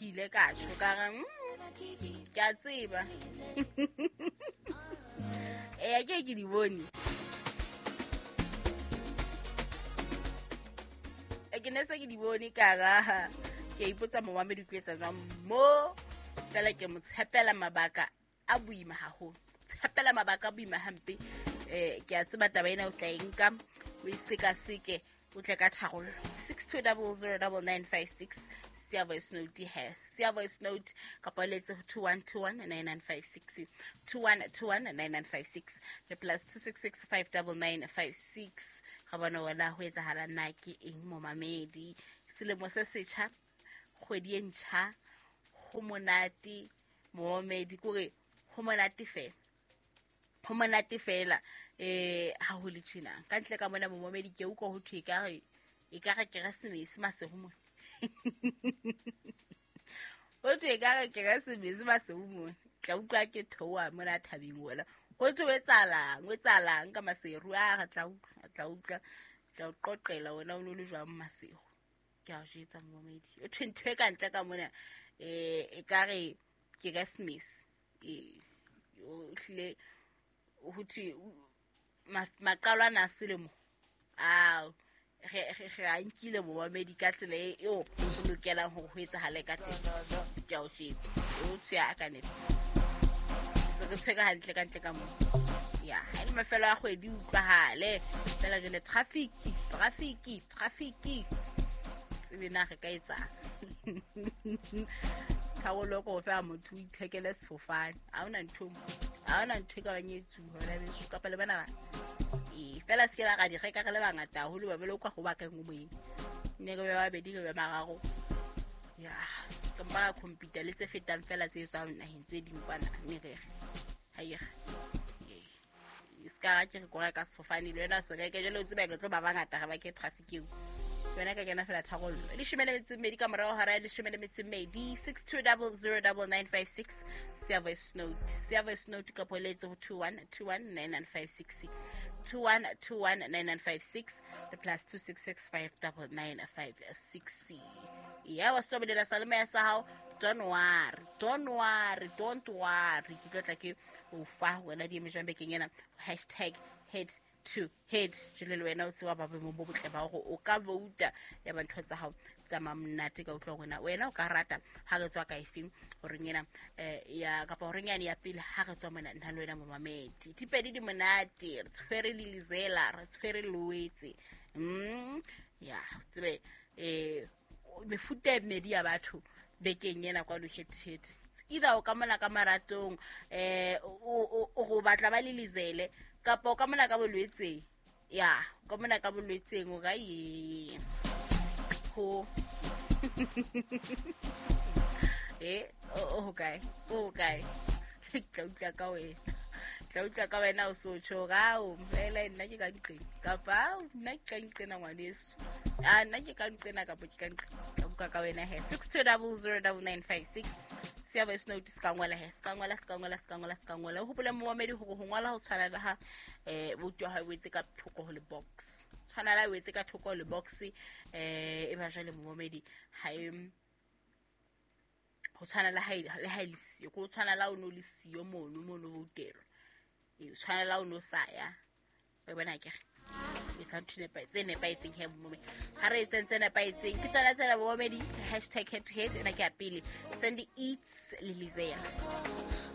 ile ka tsho ka ga ke a tseba ke di bone ke ne se ke di bone ka ga ke ipotsa Mohammed o tletsa jang mo fela ke mo tshepela mabaka a buima haholo tshepela mabaka a buima hampe ke a tseba taba ena o tla enka o isekaseke o tle ka tharollo 62000956 sia voice note sia voice note ka poletse 21219956 21219956 le plus 26659956 ga bona wena ho etsahala nna ke eng momamedi selemo se setjha kgwedi e ntjha ho monate momamedi kore ho monate fela ha ho le tjena ka ntle ka mona momamedi ke uko ho thwe ka re Keresemese masego mo o thwe ka Keresemese masego mo tla utlwa ke thoa mona thabeng wala go thwe wetsalang ka maseru a tla utlwa tla qoqela wena o le jwa masego ke a jetsa momamedi o thwe ntwe ka ntle ka mona e ka re Keresemese o hle ho thwe maqalwana selemo re a nkile momamedi ka tsela eo o lokelang ho etsahale ka teng ke a o jetsa o tsaya a ka nete se ke hantle ka ntle ka mo ya ha le mafelo a kgwedi utlwahale fela jele traffic sebena re ka etsa thawolo go fa motho o ithekele sefofane a ona ntho ka banyetsu hona be su ka pele bana fela se ke ba ga di reka re le bangata ho le ba bele kwa go ba ka ngomeng ne go ba be di go ba magago ya ka ba computer le tse fetang fela se tswa nna hentse ding kwana ne re haye iska ke go reka sefofane le wena se reke jelo tsebe ke tlo ba bangata ga ba ke traffic eo wena ka kena fela tharollo le shimele metsemmedi ka morao hara le shimele metsemmedi 62000956 sia voice note ka poletse 21219956 21219956 the plus 26659956 ya wa sobedela salome ya sa hao don't worry ke tlotla ke o fa wena di emejambe ke ngena #head to head jele wena o se wa ba mo botle ba go o ka vouta ya bantho tsa hao tsa mamnate ka utlwa gona wena o ka rata ha re tswa ka ifeng gore ngena ya ka pa gore ngani ya pele ha re tswa mona nna le wena momamedi tipedi di monate re tshwere le Lizela re tshwere loetse ya tsebe mefuta e medi ya batho bekeng yena kwa lo head either o ka mona ka maratong o go batla ba le Lizele kapa o ka mona ka bolwetse ya ka mona ka bolwetseng o ga ho okay tla utlwa ka wena o so tsho ga o mfela nna ke ka nqena kapa nna ke ka nqena ngwaneso nna ke ka nqena kapa ke ka nqena ka wena 62000956 sia voice note ska ngwala ho pole momamedi ho ngwala ho tshwana le ha botwa ha wetse ka thoko ho le box tshwana la wetse ka thoko le box e ba jale momamedi ha ho tshwana la ha le siyo go tshwana la o no le siyo mono botero e tshwana la o no saya ba bona ke tsa ntune pa tsene pa itseng he mo ha re tsena pa itseng ke tsela momamedi #head ena ke a pele send eats Lizela